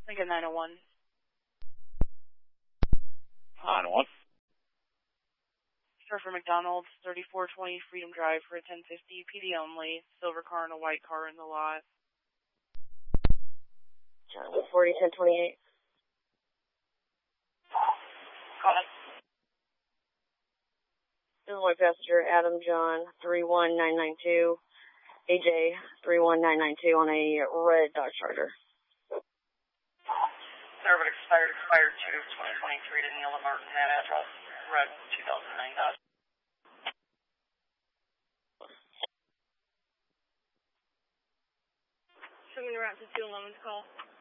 Lincoln 901. 901. Sir for McDonald's, 3420 Freedom Drive for a 1050, PD only, silver car and a white car in the lot. Charlie 40, 1028. Go ahead. Illinois passenger Adam John 31992, AJ 31992 on a red Dodge Charger. Sir, but expired 2/2023 to Neil Martinhead, address red 2009 Dodge. Swimming around to 211's call.